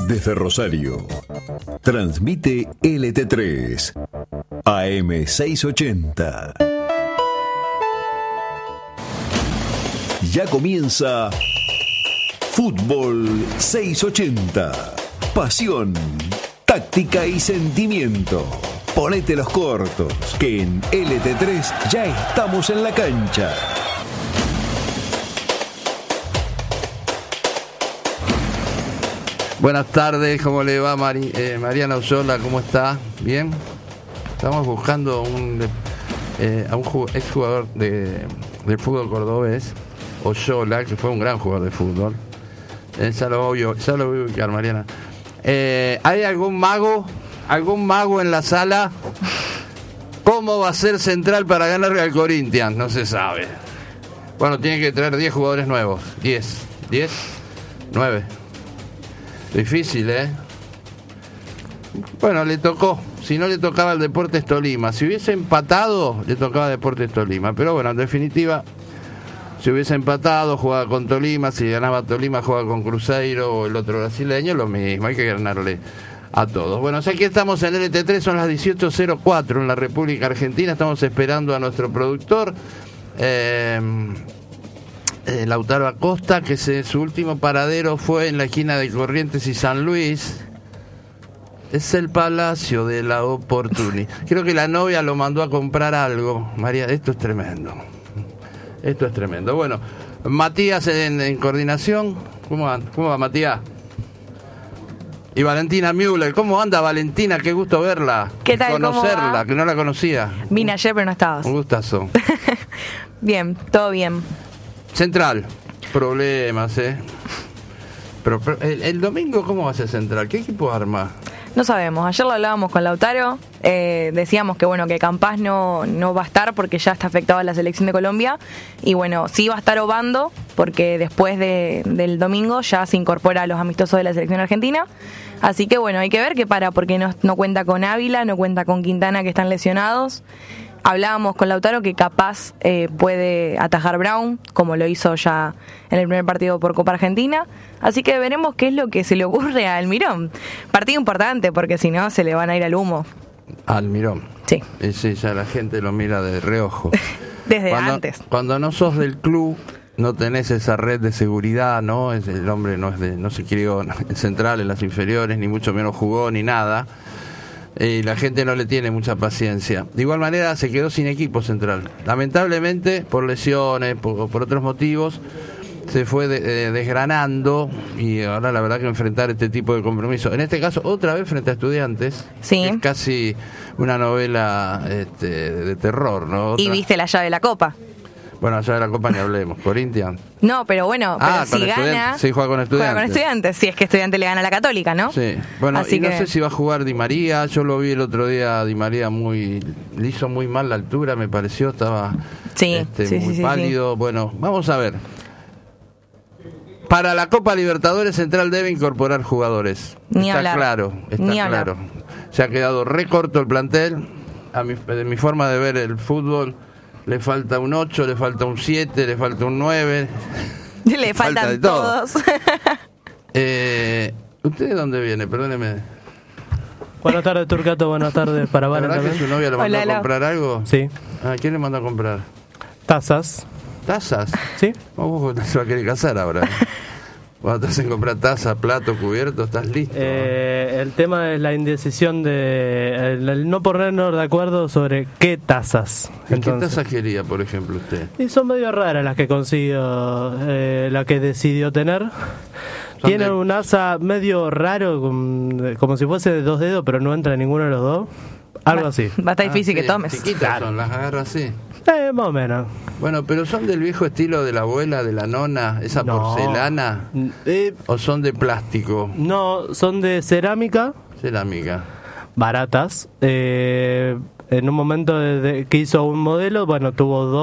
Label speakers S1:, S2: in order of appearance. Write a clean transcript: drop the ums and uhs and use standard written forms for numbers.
S1: Desde Rosario, transmite LT3, AM 680. Ya comienza Fútbol 680. Pasión, táctica y sentimiento. Ponete los cortos, que en LT3 ya estamos en la cancha.
S2: Buenas tardes, ¿cómo le va Mariana Oyola? ¿Cómo está? ¿Bien? Estamos buscando a un exjugador del fútbol cordobés, Oyola, que fue un gran jugador de fútbol. Ya lo voy a ubicar, Mariana. ¿Hay algún mago en la sala? ¿Cómo va a ser Central para ganarle al Corinthians? No se sabe. Bueno, tiene que traer 10 jugadores nuevos. 10, 9. Difícil, ¿eh? Bueno, le tocó. Si no, le tocaba al Deportes Tolima. Si hubiese empatado, le tocaba a Deportes Tolima. Pero bueno, en definitiva, si hubiese empatado, jugaba con Tolima. Si ganaba Tolima, jugaba con Cruzeiro o el otro brasileño. Lo mismo, hay que ganarle a todos. Bueno, aquí estamos en LT3, son las 18:04 en la República Argentina. Estamos esperando a nuestro productor, Lautaro Acosta, que su último paradero fue en la esquina de Corrientes y San Luis. Es el Palacio de la Oportunidad. Creo que la novia lo mandó a comprar algo. María, esto es tremendo. Bueno, Matías en coordinación. ¿Cómo va Matías? Y Valentina Müller. ¿Cómo anda Valentina? Qué gusto verla.
S3: ¿Qué tal?
S2: Conocerla, que no la conocía.
S3: Vine ayer pero no estabas.
S2: Un gustazo.
S3: Bien, todo bien.
S2: Central, problemas, Pero el domingo, ¿cómo va a ser Central? ¿Qué equipo arma?
S3: No sabemos, ayer lo hablábamos con Lautaro, decíamos que bueno, que Campás no va a estar porque ya está afectado a la selección de Colombia, y bueno, sí va a estar Obando porque después del domingo ya se incorpora a los amistosos de la selección argentina, así que bueno, hay que ver qué para, porque no cuenta con Ávila, no cuenta con Quintana, que están lesionados. Hablábamos con Lautaro que capaz puede atajar Brown, como lo hizo ya en el primer partido por Copa Argentina. Así que veremos qué es lo que se le ocurre a Almirón. Partido importante, porque si no se le van a ir al humo.
S2: Almirón.
S3: Sí.
S2: Sí, ya la gente lo mira de reojo.
S3: Desde antes.
S2: Cuando no sos del club, no tenés esa red de seguridad, ¿no? El hombre no se crió en Central, en las inferiores, ni mucho menos jugó, ni nada. Y la gente no le tiene mucha paciencia. De igual manera se quedó sin equipo Central. Lamentablemente, por lesiones, por otros motivos, se fue desgranando, y ahora la verdad que enfrentar este tipo de compromiso, en este caso otra vez frente a Estudiantes,
S3: sí,
S2: es casi una novela de terror, ¿no?
S3: Y viste la llave de la Copa.
S2: Bueno, allá de la Copa ni hablemos. Corinthians.
S3: No, pero bueno, si gana...
S2: Sí, juega con Estudiantes.
S3: Juega con Estudiantes, si es que Estudiantes le gana a la Católica, ¿no?
S2: Sí. Bueno, así no sé si va a jugar Di María. Yo lo vi el otro día, Di María le hizo muy mal la altura, me pareció. Estaba muy pálido. Sí. Bueno, vamos a ver. Para la Copa Libertadores, Central debe incorporar jugadores. Está claro. Se ha quedado recorto el plantel. De mi forma de ver el fútbol, le falta un 8, le falta un 7, le falta un 9.
S3: Le faltan de todos.
S2: ¿Usted de dónde viene? Perdóneme.
S4: Buenas tardes, Turcato. Buenas tardes para Valen también.
S2: ¿Que su novia le mandó a comprar algo?
S4: Sí.
S2: ¿Quién le mandó a comprar?
S4: Tazas.
S2: ¿Tazas?
S4: Sí.
S2: Vos se va a querer casar ahora. Cuando te hacen comprar taza, plato, cubierto, estás listo.
S4: El tema es la indecisión de el no ponernos de acuerdo sobre qué tazas.
S2: ¿Qué tazas quería, por ejemplo, usted?
S4: Y son medio raras las que consiguió, la que decidió tener. Tienen un asa medio raro, como si fuese de 2 dedos, pero no entra en ninguno de los dos. Algo así.
S3: Va a estar difícil que tomes.
S2: Chiquitas son, las agarro así.
S4: Más o menos.
S2: Bueno, pero ¿son del viejo estilo de la abuela, de la nona, esa porcelana? ¿O son de plástico?
S4: No, son de cerámica.
S2: Cerámica.
S4: Baratas. En un momento que hizo un modelo, bueno, tuvo 2